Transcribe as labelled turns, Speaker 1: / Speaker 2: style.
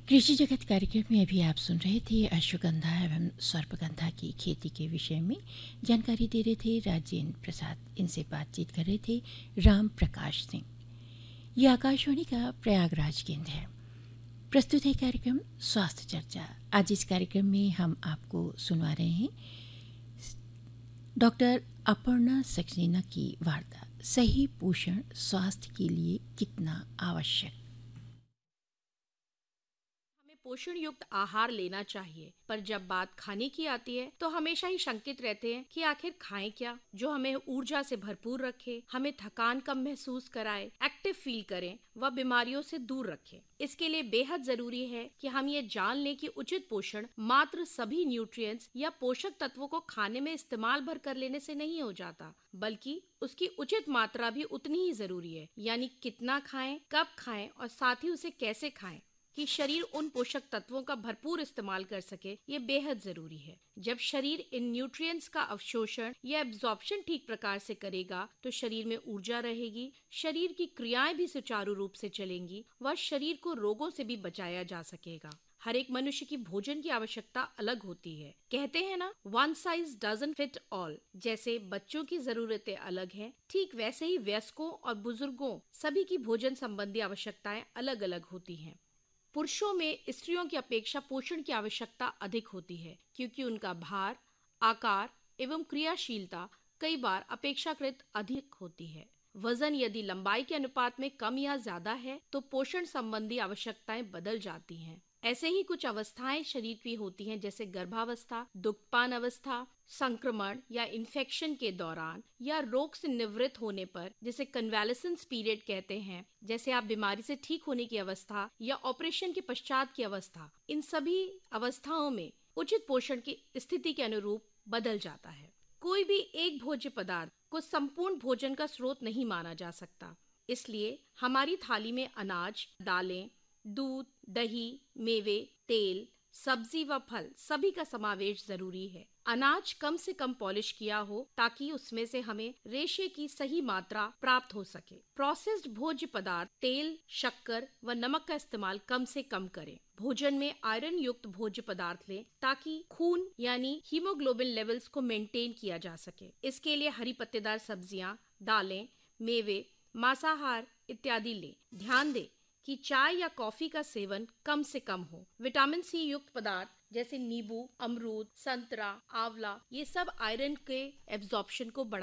Speaker 1: कृषि जगत कार्यक्रम में अभी आप सुन रहे थे अश्वगंधा एवं सर्पगंधा की खेती के विषय में जानकारी दे रहे थे राजेंद्र प्रसाद। इनसे बातचीत कर रहे थे राम प्रकाश सिंह। ये आकाशवाणी का प्रयागराज केंद्र है। प्रस्तुत है कार्यक्रम स्वास्थ्य चर्चा। आज इस कार्यक्रम में हम आपको सुनवा रहे हैं डॉक्टर अपर्णा सक्सेना की वार्ता, सही पोषण स्वास्थ्य के लिए कितना आवश्यक।
Speaker 2: पोषण युक्त आहार लेना चाहिए, पर जब बात खाने की आती है तो हमेशा ही शंकित रहते हैं कि आखिर खाएं क्या जो हमें ऊर्जा से भरपूर रखे, हमें थकान कम महसूस कराए, एक्टिव फील करें व बीमारियों से दूर रखे। इसके लिए बेहद जरूरी है कि हम ये जान लें कि उचित पोषण मात्र सभी न्यूट्रिएंट्स या पोषक तत्वों को खाने में इस्तेमाल भर कर लेने से नहीं हो जाता, बल्कि उसकी उचित मात्रा भी उतनी ही जरूरी है। यानी कितना खाएं, कब खाएं और साथ ही उसे कैसे खाएं कि शरीर उन पोषक तत्वों का भरपूर इस्तेमाल कर सके, ये बेहद जरूरी है। जब शरीर इन न्यूट्रिएंट्स का अवशोषण या एब्जॉर्प्शन ठीक प्रकार से करेगा तो शरीर में ऊर्जा रहेगी, शरीर की क्रियाएं भी सुचारू रूप से चलेंगी व शरीर को रोगों से भी बचाया जा सकेगा। हर एक मनुष्य की भोजन की आवश्यकता अलग होती है। कहते हैं ना, one size doesn't fit all. जैसे बच्चों की जरूरतें अलग हैं, ठीक वैसे ही वयस्कों और बुजुर्गों सभी की भोजन संबंधी आवश्यकताएं अलग अलग होती हैं। पुरुषों में स्त्रियों की अपेक्षा पोषण की आवश्यकता अधिक होती है, क्योंकि उनका भार, आकार एवं क्रियाशीलता कई बार अपेक्षाकृत अधिक होती है। वजन यदि लंबाई के अनुपात में कम या ज्यादा है तो पोषण संबंधी आवश्यकताएं बदल जाती हैं। ऐसे ही कुछ अवस्थाएं शरीर की होती हैं, जैसे गर्भावस्था, दुग्धपान अवस्था, संक्रमण या इन्फेक्शन के दौरान या रोग से निवृत्त होने पर, जिसे कन्वालेसेंस पीरियड कहते हैं, जैसे आप बीमारी से ठीक होने की अवस्था या ऑपरेशन के पश्चात की अवस्था। इन सभी अवस्थाओं में उचित पोषण की स्थिति के अनुरूप बदल जाता है। कोई भी एक भोज्य पदार्थ को संपूर्ण भोजन का स्रोत नहीं माना जा सकता। इसलिए हमारी थाली में अनाज, दालें, दूध, दही, मेवे, तेल, सब्जी व फल सभी का समावेश जरूरी है। अनाज कम से कम पॉलिश किया हो ताकि उसमें से हमें रेशे की सही मात्रा प्राप्त हो सके। प्रोसेस्ड भोज्य पदार्थ, तेल, शक्कर व नमक का इस्तेमाल कम से कम करें। भोजन में आयरन युक्त भोज्य पदार्थ लें ताकि खून यानी हीमोग्लोबिन लेवल्स को मेंटेन किया जा सके। इसके लिए हरी पत्तेदार सब्जियां, दालें, मेवे, मांसाहार इत्यादि लें। ध्यान दें कि चाय या कॉफी का सेवन कम से कम हो। विटामिन सी युक्त पदार्थ जैसे नींबू, अमरूद, संतरा, आंवला, ये सब आयरन के एब्जॉर्प्शन को बढ़ा